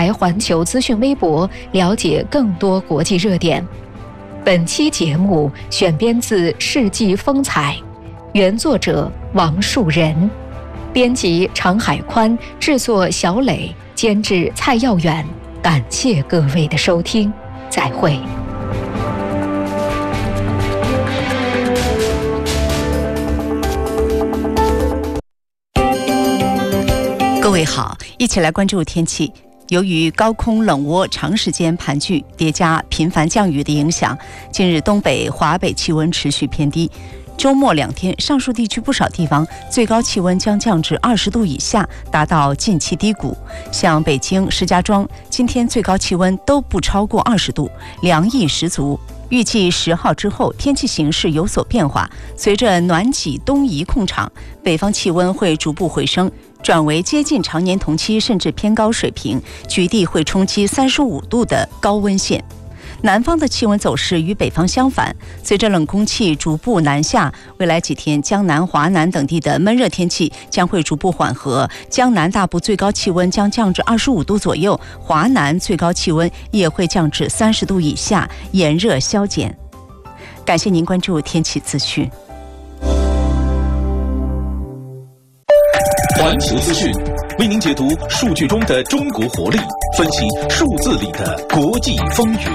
台环球资讯微博了解更多国际热点。本期节目选编自《世纪风采》，原作者王树人，编辑常海宽，制作小磊，监制蔡耀远。感谢各位的收听，再会。 各位好，一起来关注天气。由于高空冷涡长时间盘踞，叠加频繁降雨的影响，近日东北、华北气温持续偏低。周末2天，上述地区不少地方最高气温将降至20度以下，达到近期低谷。像北京、石家庄，今天最高气温都不超过20度，凉意十足。预计10号之后，天气形势有所变化，随着暖季东移控场，北方气温会逐步回升，转为接近常年同期甚至偏高水平，局地会冲击35度的高温线。南方的气温走势与北方相反，随着冷空气逐步南下，未来几天江南、华南等地的闷热天气将会逐步缓和，江南大部最高气温将降至25度左右，华南最高气温也会降至30度以下，炎热消减。感谢您关注天气资讯。 环球资讯为您解读数据中的中国活力，分析数字里的国际风云。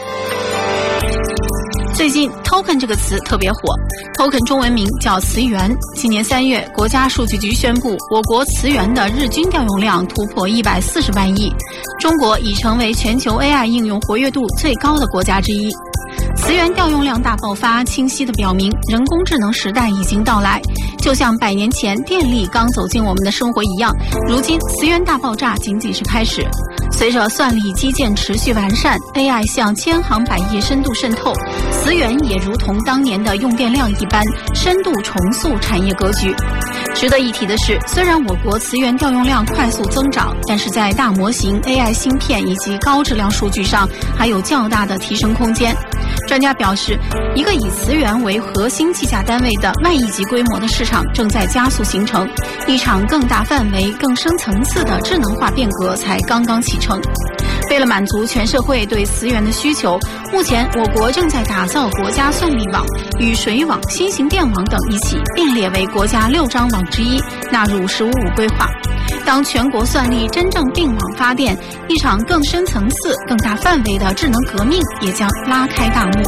最近 token 这个词特别火， token 中文名叫词源。今年3月，国家数据局宣布，我国词源的日均调用量突破140万亿，中国已成为全球 AI 应用活跃度最高的国家之一。词源调用量大爆发，清晰地表明人工智能时代已经到来。就像100年前电力刚走进我们的生活一样，如今词源大爆炸仅仅是开始。随着算力基建持续完善， AI 向千行百业深度渗透，词源也如同当年的用电量一般，深度重塑产业格局。值得一提的是，虽然我国词源调用量快速增长，但是在大模型、AI 芯片以及高质量数据上还有较大的提升空间。专家表示，一个以词源为核心计价单位的万亿级规模的市场正在加速形成，一场更大范围、更深层次的智能化变革才刚刚启程。为了满足全社会对词源的需求，目前我国正在打造国家算力网，与水网、新型电网等一起并列为国家6张网之一，纳入“15+5”规划。当全国算力真正并网发电，一场更深层次、更大范围的智能革命也将拉开大幕。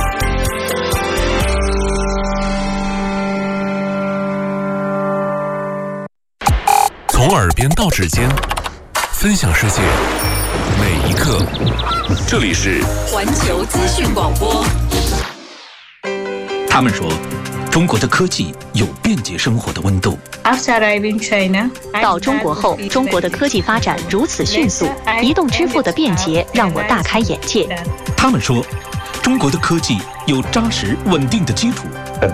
从耳边到指尖，分享世界每一刻。这里是环球资讯广播。 他们说，中国的科技有便捷生活的温度。 到中国后，中国的科技发展如此迅速，移动支付的便捷让我大开眼界。 他们说，中国的科技有扎实稳定的基础。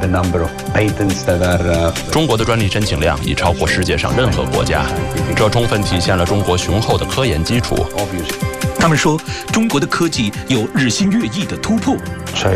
中国的专利申请量已超过世界上任何国家，这充分体现了中国雄厚的科研基础。 他们说，中国的科技有日新月异的突破。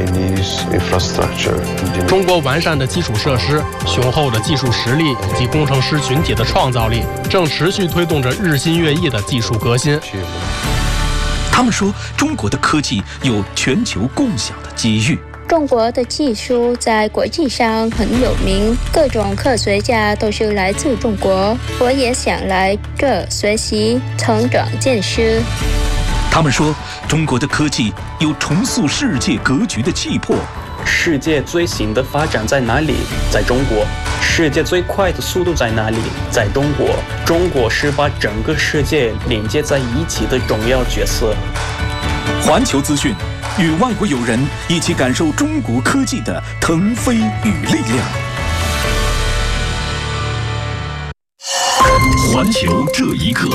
中国完善的基础设施、雄厚的技术实力以及工程师群体的创造力，正持续推动着日新月异的技术革新。 他们说，中国的科技有全球共享的机遇。 中国的技术在国际上很有名，各种科学家都是来自中国，我也想来这学习、成长见识。 他们说，中国的科技有重塑世界格局的气魄。 世界最新的发展在哪里？在中国。世界最快的速度在哪里？在中国。中国是把整个世界连接在一起的重要角色。 环球资讯，与外国友人一起感受中国科技的腾飞与力量。环球这一刻。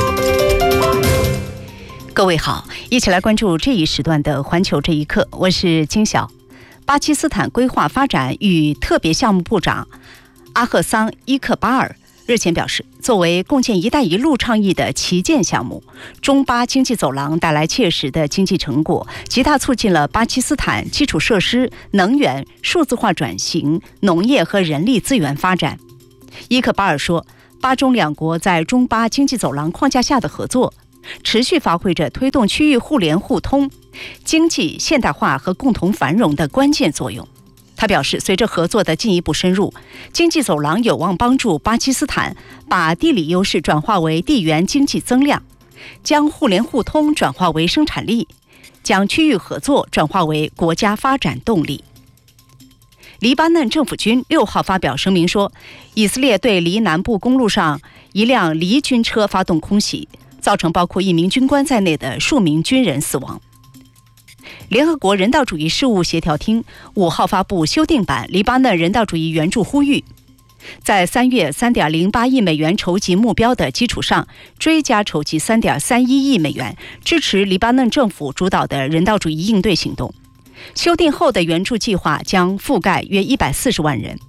各位好，一起来关注这一时段的环球这一刻，我是金晓。巴基斯坦规划发展与特别项目部长阿赫桑·伊克巴尔日前表示，作为共建“一带一路”倡议的旗舰项目，中巴经济走廊带来切实的经济成果，极大促进了巴基斯坦基础设施、能源、数字化转型、农业和人力资源发展。伊克巴尔说，巴中两国在中巴经济走廊框架下的合作持续发挥着推动区域互联互通、经济现代化和共同繁荣的关键作用。他表示，随着合作的进一步深入，经济走廊有望帮助巴基斯坦把地理优势转化为地缘经济增量，将互联互通转化为生产力，将区域合作转化为国家发展动力。黎巴嫩政府军6号发表声明说，以色列对黎南部公路上一辆黎军车发动空袭，造成包括1名军官在内的数名军人死亡。联合国人道主义事务协调厅5号发布修订版黎巴嫩人道主义援助呼吁，在3月3.08亿美元筹集目标的基础上，追加筹集3.31亿美元，支持黎巴嫩政府主导的人道主义应对行动。修订后的援助计划将覆盖约140万人。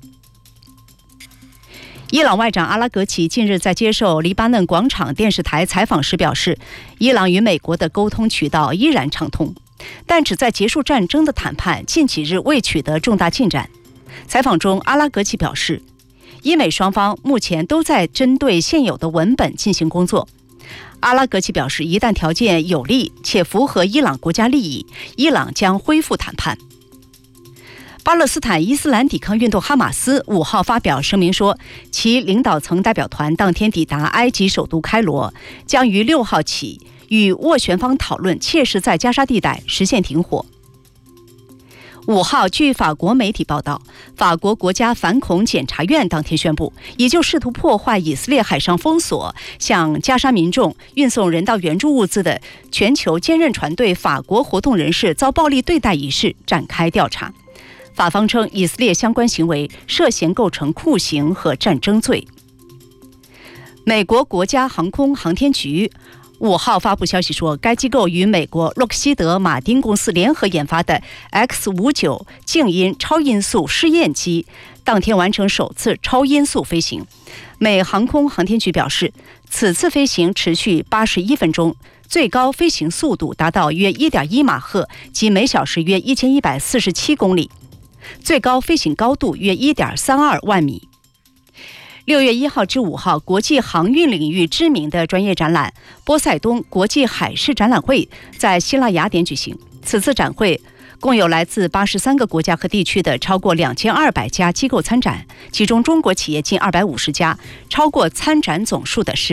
伊朗外长阿拉格齐近日在接受黎巴嫩广场电视台采访时表示，伊朗与美国的沟通渠道依然畅通，但旨在结束战争的谈判近几日未取得重大进展。采访中，阿拉格齐表示，伊美双方目前都在针对现有的文本进行工作。阿拉格齐表示，一旦条件有利且符合伊朗国家利益，伊朗将恢复谈判。巴勒斯坦伊斯兰抵抗运动哈马斯5号发表声明说，其领导层代表团当天抵达埃及首都开罗，将于6号起与斡旋方讨论切实在加沙地带实现停火。5号，据法国媒体报道，法国国家反恐检察院当天宣布，已就试图破坏以色列海上封锁、向加沙民众运送人道援助物资的全球坚韧船队法国活动人士遭暴力对待一事展开调查。法方称，以色列相关行为涉嫌构成酷刑和战争罪。美国国家航空航天局5号发布消息说，该机构与美国洛克希德马丁公司联合研发的 X-59静音超音速试验机当天完成首次超音速飞行。美航空航天局表示，此次飞行持续81分钟，最高飞行速度达到约 1.1 马赫，即每小时约1147公里，最高飞行高度约 1.32 万米。6月1号至5号，国际航运领域知名的专业展览波塞冬国际海事展览会在希腊雅典举行。此次展会共有来自83个国家和地区的超过2200家机构参展，其中中国企业近250家，超过参展总数的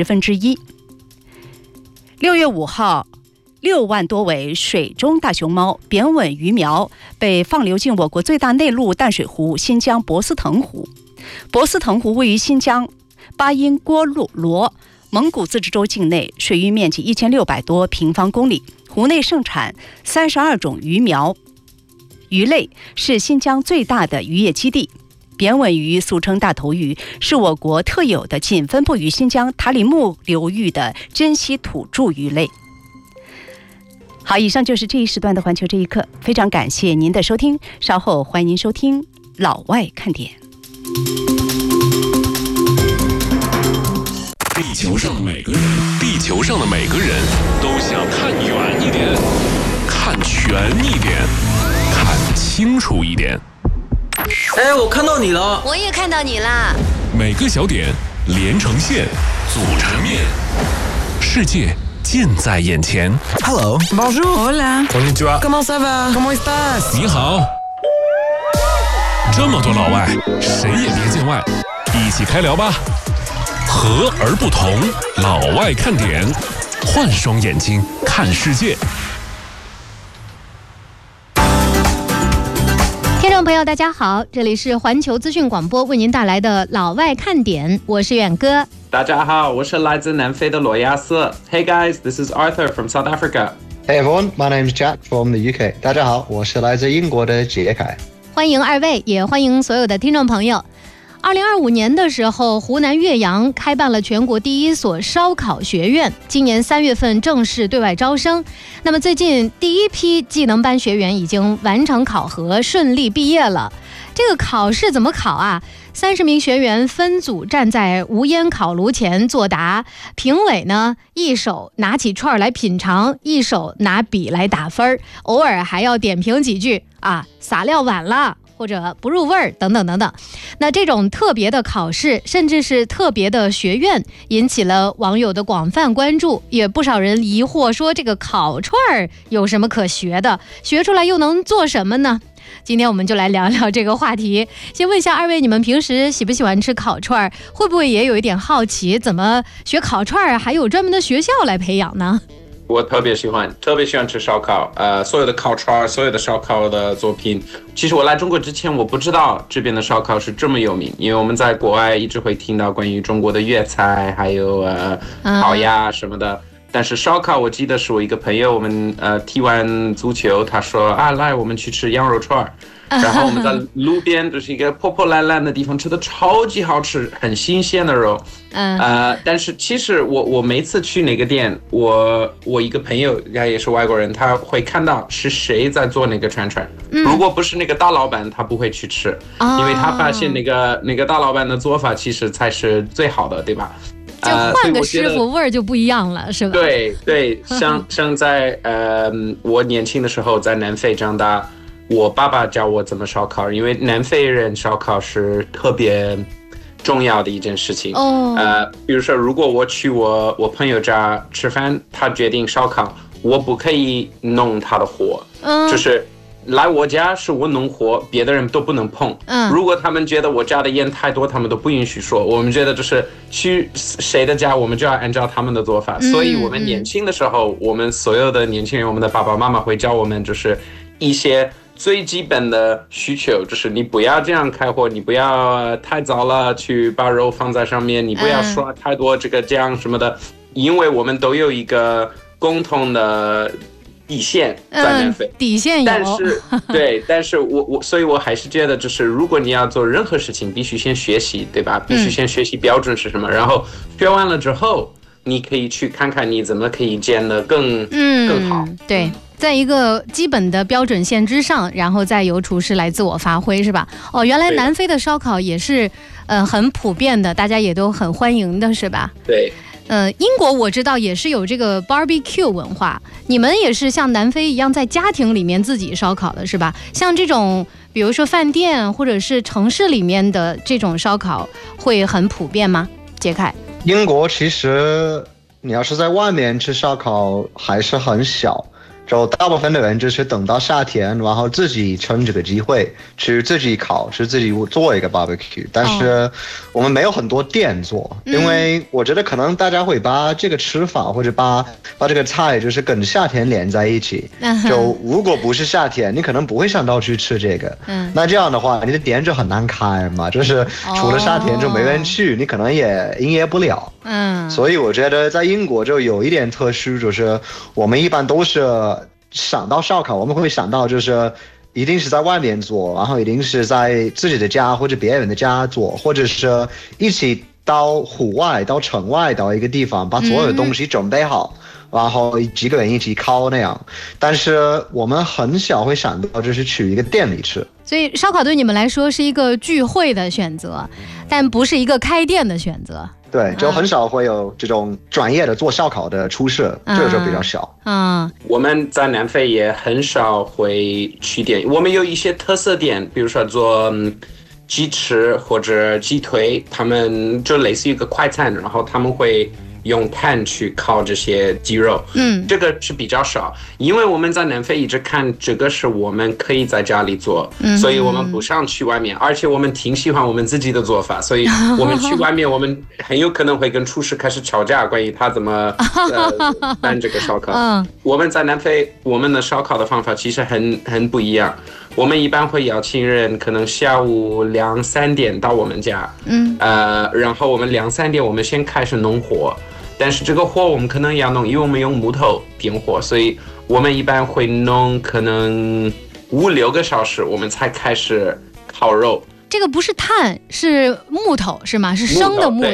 1/10。6月5号，6万多尾水中大熊猫扁吻鱼苗被放流进我国最大内陆淡水湖新疆博斯腾湖。博斯腾湖位于新疆巴音郭罗蒙古自治州境内，水域面积1600多平方公里，湖内盛产32种鱼苗鱼类，是新疆最大的渔业基地。扁吻鱼俗称大头鱼，是我国特有的仅分布于新疆塔里木流域的珍稀土著鱼类。好，以上就是这一时段的环球这一刻，非常感谢您的收听，稍后欢迎您收听老外看点。 地球上的每个人都想看远一点，看全一点，看清楚一点。 哎，我看到你了， 我也看到你啦。 每个小点连成线，组成面，世界近在眼前。 Hello, bonjour, hola, konnichiwa, comment ça va, comment estás？ 你好。这么多老外，谁也别见外，一起开聊吧。和而不同，老外看点，换双眼睛看世界。 听众朋友大家好，这里是环球资讯广播为您带来的老外看点，我是远哥。 大家好，我是来自南非的罗亚斯。Hey guys, this is Arthur from South Africa. Hey everyone, my name's Jack from the UK. 大家好，我是来自英国的杰凯。 欢迎二位，也欢迎所有的听众朋友。2025年的时候，湖南岳阳开办了全国第一所烧烤学院，今年3月份正式对外招生。那么最近第一批技能班学员已经完成考核，顺利毕业了。这个考试怎么考啊？30名学员分组站在无烟烤炉前作答，评委呢一手拿起串来品尝，一手拿笔来打分，偶尔还要点评几句啊，撒料晚了， 或者不入味儿等等等等。那这种特别的考试，甚至是特别的学院，引起了网友的广泛关注，也不少人疑惑说这个烤串儿有什么可学的，学出来又能做什么呢？今天我们就来聊聊这个话题。先问一下二位，你们平时喜不喜欢吃烤串儿？会不会也有一点好奇，怎么学烤串儿还有专门的学校来培养呢？ 我特别喜欢吃烧烤，所有的烤串，所有的烧烤的作品。其实我来中国之前，我不知道这边的烧烤是这么有名，因为我们在国外一直会听到关于中国的粤菜，还有烤鸭什么的。但是烧烤，我记得是我一个朋友，我们踢完足球，他说来我们去吃羊肉串，然后我们在路边就是一个破破烂烂的地方吃的超级好吃，很新鲜的肉。但是其实我每次去哪个店，我一个朋友他也是外国人，他会看到是谁在做那个串串。如果不是那个大老板，他不会去吃，因为他发现那个大老板的做法其实才是最好的，对吧？ 就换个师傅，味儿就不一样了，是吧？ 对，像在我年轻的时候在南非长大，我爸爸教我怎么烧烤，因为南非人烧烤是特别重要的一件事情。比如说，如果我去我朋友家吃饭，他决定烧烤，我不可以弄他的火，就是来我家是我弄火，别的人都不能碰。如果他们觉得我加的盐太多，他们都不允许说。我们觉得就是去谁的家，我们就要按照他们的做法。所以我们年轻的时候，我们所有的年轻人，我们的爸爸妈妈会教我们，就是一些最基本的需求，就是你不要这样开火，你不要太早了去把肉放在上面，你不要刷太多这个酱什么的，因为我们都有一个共同的底线在南非， 底线有。 但是所以我还是觉得，就是如果你要做任何事情，必须先学习，对吧？必须先学习标准是什么，然后学完了之后，你可以去看看你怎么可以煎得更好。 对，在一个基本的标准线之上，然后再由厨师来自我发挥，是吧？原来南非的烧烤也是很普遍的，大家也都很欢迎的，是吧？ 对。 英国我知道也是有这个 barbecue 文化，你们也是像南非一样在家庭里面自己烧烤的，是吧？像这种比如说饭店或者是城市里面的这种烧烤会很普遍吗？杰凯， 英国其实你要是在外面吃烧烤还是很小，就大部分的人就是等到夏天，然后自己趁这个机会去自己烤，去自己做一个 barbecue。但是我们没有很多店做，因为我觉得可能大家会把这个吃法或者把这个菜就是跟夏天连在一起。就如果不是夏天，你可能不会想到去吃这个。那这样的话，你的店就很难开嘛，就是除了夏天就没人去，你可能也营业不了。所以我觉得在英国就有一点特殊，就是我们一般都是想到烧烤，我们会想到就是一定是在外面做，然后一定是在自己的家或者别人的家做，或者是一起到户外到城外到一个地方把所有的东西准备好，然后几个人一起烤那样。但是我们很少会想到就是去一个店里吃。 所以烧烤对你们来说是一个聚会的选择，但不是一个开店的选择。 对，就很少会有这种专业的做烧烤的厨师，这个就比较少。 我们在南非也很少会去店，我们有一些特色店，比如说做鸡翅或者鸡腿，他们就类似于一个快餐，然后他们会用炭去烤这些鸡肉。这个是比较少，因为我们在南非一直看这个是我们可以在家里做，所以我们不想去外面，而且我们挺喜欢我们自己的做法，所以我们去外面我们很有可能会跟厨师开始吵架，关于他怎么办这个烧烤。我们在南非我们的烧烤的方法其实很不一样，我们一般会邀请人可能下午2-3点到我们家，然后我们2-3点我们先开始弄火，但是这个火我们可能要弄，因为我们用木头点火，所以我们一般会弄可能5-6个小时，我们才开始烤肉。 这个不是炭，是木头是吗？是生的木头。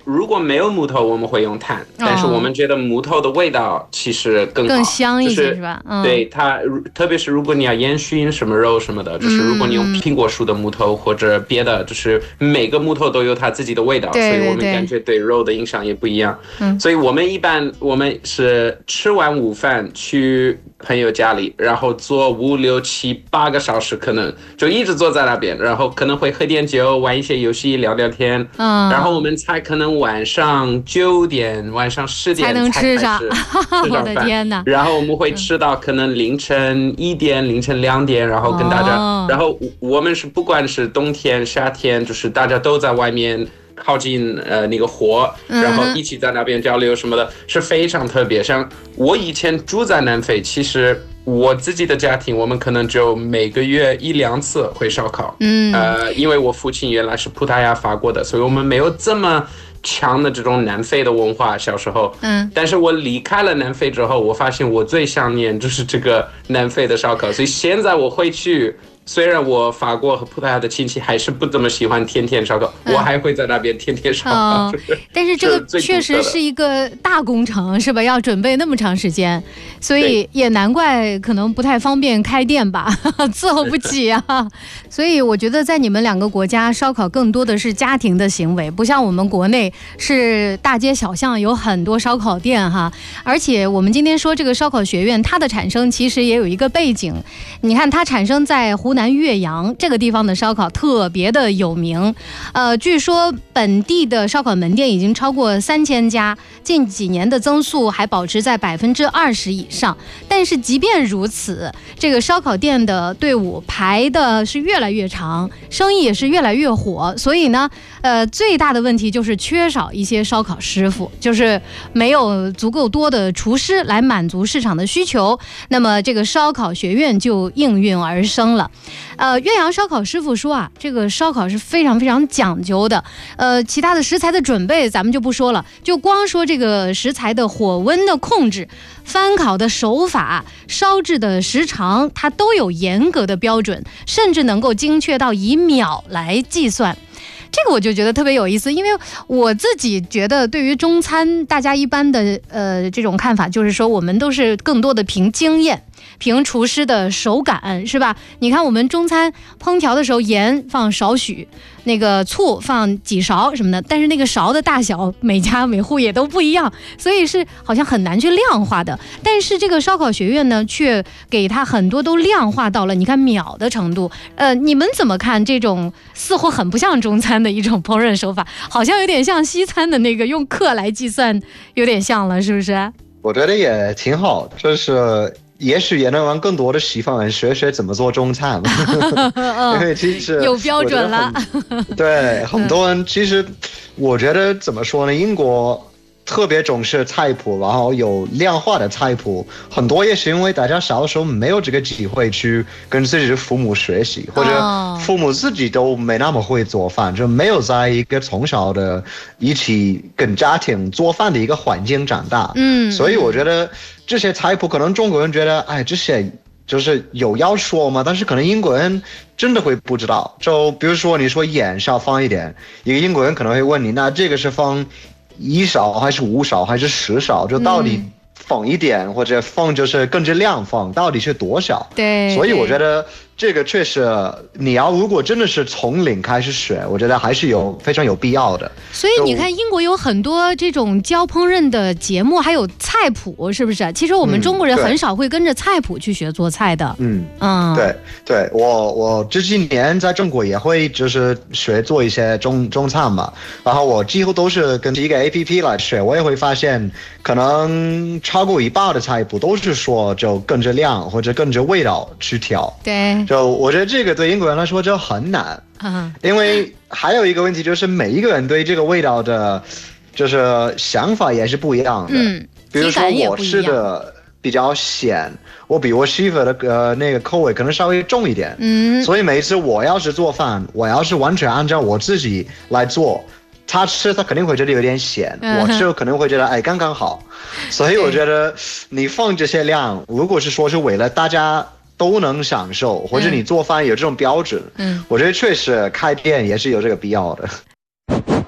如果没有木头，我们会用炭，但是我们觉得木头的味道其实更好， 更香一些，是吧？ 对它，特别是如果你要烟熏什么肉什么的，就是如果你用苹果树的木头或者别的，就是每个木头都有它自己的味道，所以我们感觉对肉的影响也不一样。所以我们我们是吃完午饭去朋友家里，然后坐5、6、7、8个小时，可能就一直坐在那边，然后可能会喝点酒，玩一些游戏，聊聊天，然后我们才可能晚上9点、晚上10点才能吃上， 我的天哪！然后我们会吃到可能凌晨1点、凌晨2点，然后跟大家，然后我们是不管是冬天、夏天，就是大家都在外面。靠近那个火，然后一起在那边交流什么的，是非常特别。像我以前住在南非，其实我自己的家庭，我们可能就每个月1、2次会烧烤。因为我父亲原来是葡萄牙法国的，所以我们没有这么强的这种南非的文化。小时候，但是我离开了南非之后，我发现我最想念就是这个南非的烧烤，所以现在我会去。虽然我法国和葡萄牙的亲戚还是不怎么喜欢天天烧烤，我还会在那边天天烧烤。 但是这个确实是一个大工程，是吧？要准备那么长时间，所以也难怪可能不太方便开店吧，伺候不起啊。所以我觉得在你们2个国家，烧烤更多的是家庭的行为，不像我们国内是大街小巷有很多烧烤店哈。而且我们今天说这个烧烤学院，它的产生其实也有一个背景，你看它产生在湖南岳阳这个地方的烧烤特别的有名，据说本地的烧烤门店已经超过3000家，近几年的增速还保持在20%以上。但是即便如此，这个烧烤店的队伍排的是越来越长，生意也是越来越火。所以呢，最大的问题就是缺少一些烧烤师傅，就是没有足够多的厨师来满足市场的需求。那么这个烧烤学院就应运而生了。岳阳烧烤师傅说啊，这个烧烤是非常非常讲究的。其他的食材的准备咱们就不说了，就光说这个食材的火温的控制、翻烤的手法、烧制的时长，它都有严格的标准，甚至能够精确到以秒来计算。这个我就觉得特别有意思，因为我自己觉得对于中餐，大家一般的这种看法就是说，我们都是更多的凭经验。凭厨师的手感，是吧？你看我们中餐烹调的时候，盐放少许，那个醋放几勺什么的，但是那个勺的大小每家每户也都不一样，所以是好像很难去量化的。但是这个烧烤学院呢，却给它很多都量化到了你看秒的程度。你们怎么看这种似乎很不像中餐的一种烹饪手法，好像有点像西餐的那个用克来计算，有点像了，是不是？ 我觉得也挺好，就是也许也能让更多的西方人学学怎么做中餐，因为其实有标准了。 对，很多人其实我觉得怎么说呢？英国特别重视菜谱，然后有量化的菜谱，很多也是因为大家小的时候没有这个机会去跟自己的父母学习，或者父母自己都没那么会做饭，就没有在一个从小的一起跟家庭做饭的一个环境长大。所以我觉得这些菜谱可能中国人觉得，哎，这些就是有要说嘛，但是可能英国人真的会不知道。就比如说你说盐是要放一点，一个英国人可能会问你，那这个是放1勺还是5勺还是10勺？就到底放一点或者放就是跟着量放，到底是多少？ 对， 所以我觉得这个确实，你要如果真的是从零开始学，我觉得还是非常有必要的。 所以你看，英国有很多这种教烹饪的节目，还有菜谱，是不是？其实我们中国人很少会跟着菜谱去学做菜的。 对，我这几年在中国也会就是学做一些中餐嘛，然后我几乎都是跟一个 APP 来学，我也会发现可能超过1半的菜谱都是说就跟着量或者跟着味道去调。 对。 就我觉得这个对英国人来说就很难，因为还有一个问题就是每一个人对这个味道的，就是想法也是不一样的。比如说我吃的比较咸，我比我媳妇的那个口味可能稍微重一点。所以每次我要是做饭，我要是完全按照我自己来做，他吃他肯定会觉得有点咸，我吃可能会觉得哎刚刚好。所以我觉得你放这些量，如果是说是为了大家都能享受，或者你做饭有这种标准，我觉得确实开店也是有这个必要的。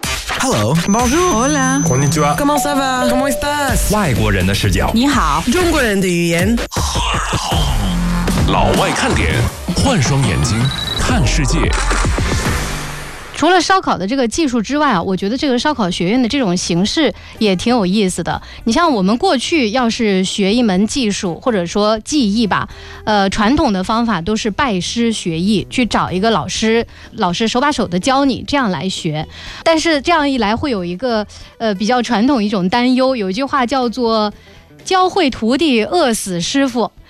Hello, Bonjour, Hola, Konnichiwa, Comment ça va? Comment estás? 外国人的视角， 你好， 中国人的语言。 老外看点，换双眼睛看世界。 除了烧烤的这个技术之外啊，我觉得这个烧烤学院的这种形式也挺有意思的。你像我们过去要是学一门技术或者说技艺吧，传统的方法都是拜师学艺，去找一个老师手把手的教你，这样来学。但是这样一来会有一个比较传统一种担忧，有一句话叫做教会徒弟饿死师傅。